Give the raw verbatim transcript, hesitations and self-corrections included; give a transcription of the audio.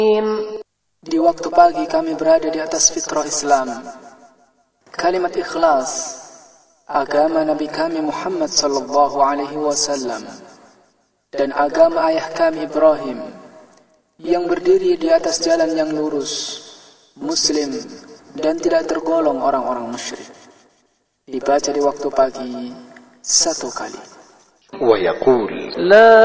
Di waktu pagi kami berada di atas fitrah Islam. Kalimat ikhlas, agama Nabi kami Muhammad sallallahu alaihi wasallam, dan agama ayah kami Ibrahim, yang berdiri di atas jalan yang lurus, muslim, dan tidak tergolong orang-orang musyrik. Dibaca di waktu pagi satu kali. ويقول